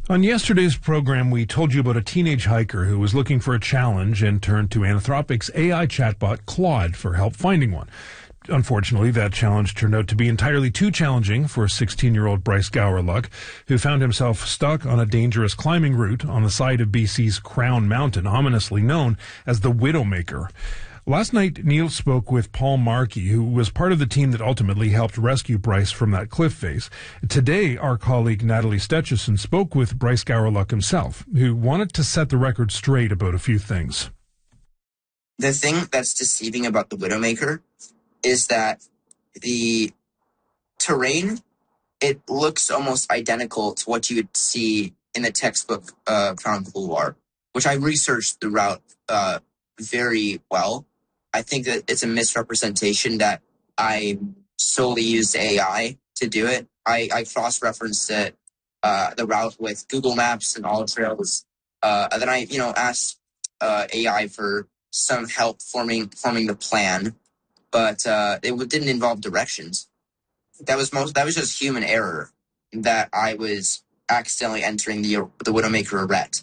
On yesterday's program, we told you about a teenage hiker who was looking for a challenge and turned to Anthropic's AI chatbot Claude for help finding one. Unfortunately, that challenge turned out to be entirely too challenging for 16-year-old Bryce Gowerluck, who found himself stuck on a dangerous climbing route on the side of BC's Crown Mountain, ominously known as the Widowmaker. Last night, Neil spoke with Paul Markey, who was part of the team that ultimately helped rescue Bryce from that cliff face. Today, our colleague Natalie Stetchison spoke with Bryce Gowerluck himself, who wanted to set the record straight about a few things. The thing that's deceiving about the Widowmaker is that the terrain, it looks almost identical to what you would see in the textbook Crown Couloir, which I researched the route very well. I think that it's a misrepresentation that I solely used AI to do it. I cross-referenced it, the route with Google Maps and AllTrails. Then I, asked AI for some help forming the plan, but it didn't involve directions. That was just human error that I was accidentally entering the Widowmaker arete.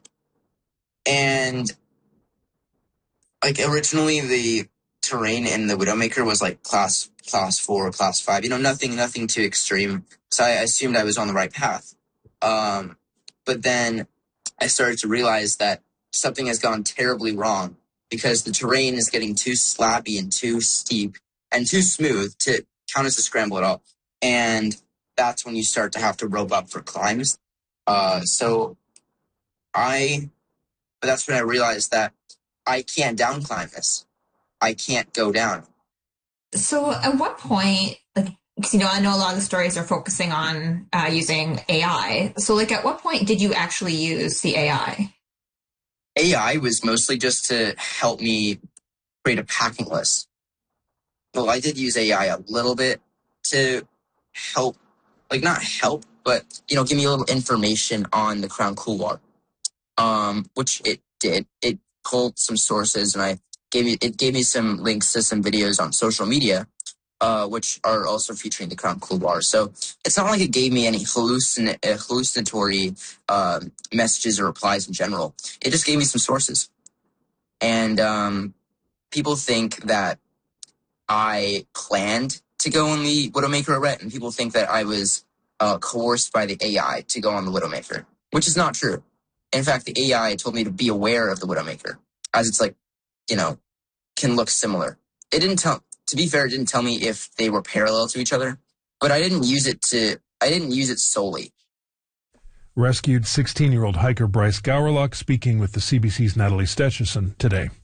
And originally the terrain in the Widowmaker was class 4, class 5, nothing too extreme. So I assumed I was on the right path. But then I started to realize that something has gone terribly wrong because the terrain is getting too slappy and too steep and too smooth to count as a scramble at all. And that's when you start to have to rope up for climbs. But that's when I realized that I can't down climb this. I can't go down. So at what point, because, I know a lot of the stories are focusing on using AI. So at what point did you actually use the AI? AI was mostly just to help me create a packing list. Well, I did use AI a little bit to help, not help, but, give me a little information on the Crown Couloir, which it did. It pulled some sources and it gave me some links to some videos on social media, which are also featuring the Crown Couloir. So it's not like it gave me any hallucinatory messages or replies in general. It just gave me some sources. And people think that I planned to go on the Widowmaker arete, and people think that I was coerced by the AI to go on the Widowmaker, which is not true. In fact, the AI told me to be aware of the Widowmaker, as it's can look similar. It didn't tell me if they were parallel to each other, but I didn't use it solely. Rescued 16-year-old hiker Bryce Gowerluck speaking with the CBC's Natalie Stetchison today.